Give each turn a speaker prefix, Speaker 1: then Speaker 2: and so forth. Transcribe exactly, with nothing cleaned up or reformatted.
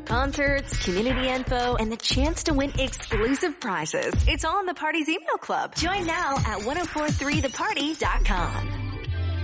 Speaker 1: Concerts, community info, and the chance to win exclusive prizes. It's all in the Party's email club. Join now at ten forty-three the party dot com.